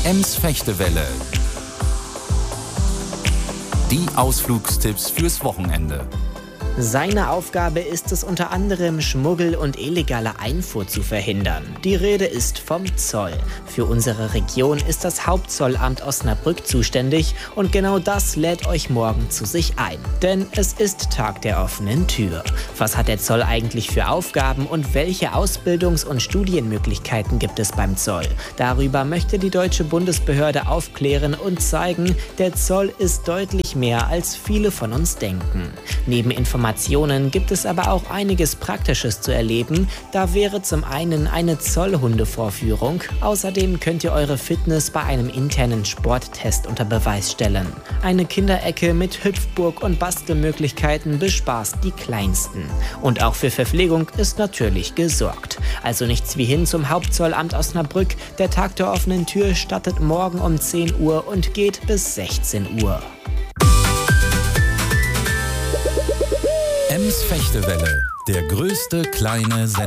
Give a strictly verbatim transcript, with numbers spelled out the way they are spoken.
Ems Fechtewelle. Die Ausflugstipps fürs Wochenende. Seine Aufgabe ist es unter anderem, Schmuggel und illegale Einfuhr zu verhindern. Die Rede ist vom Zoll. Für unsere Region ist das Hauptzollamt Osnabrück zuständig und genau das lädt euch morgen zu sich ein. Denn es ist Tag der offenen Tür. Was hat der Zoll eigentlich für Aufgaben und welche Ausbildungs- und Studienmöglichkeiten gibt es beim Zoll? Darüber möchte die deutsche Bundesbehörde aufklären und zeigen, der Zoll ist deutlich mehr, als viele von uns denken. Neben Informationen gibt es aber auch einiges Praktisches zu erleben. Da wäre zum einen eine Zollhundevorführung. Außerdem könnt ihr eure Fitness bei einem internen Sporttest unter Beweis stellen. Eine Kinderecke mit Hüpfburg und Bastelmöglichkeiten bespaßt die Kleinsten. Und auch für Verpflegung ist natürlich gesorgt. Also nichts wie hin zum Hauptzollamt Osnabrück. Der Tag der offenen Tür startet morgen um zehn Uhr und geht bis sechzehn Uhr. Ems Fechtewelle, der größte kleine Sender.